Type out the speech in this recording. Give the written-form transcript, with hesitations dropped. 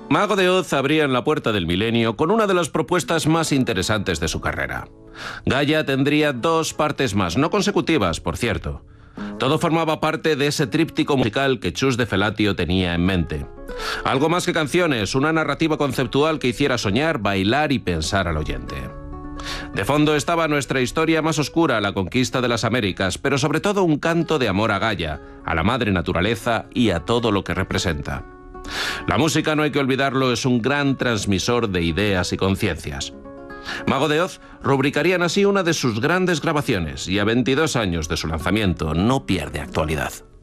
Mago de Oz abría en la puerta del milenio con una de las propuestas más interesantes de su carrera. Gaia tendría 2 partes más, no consecutivas, por cierto. Todo formaba parte de ese tríptico musical que Chus de Felatio tenía en mente. Algo más que canciones, una narrativa conceptual que hiciera soñar, bailar y pensar al oyente. De fondo estaba nuestra historia más oscura, la conquista de las Américas, pero sobre todo un canto de amor a Gaia, a la madre naturaleza y a todo lo que representa. La música, no hay que olvidarlo, es un gran transmisor de ideas y conciencias. Mago de Oz rubricarían así una de sus grandes grabaciones y a 22 años de su lanzamiento no pierde actualidad.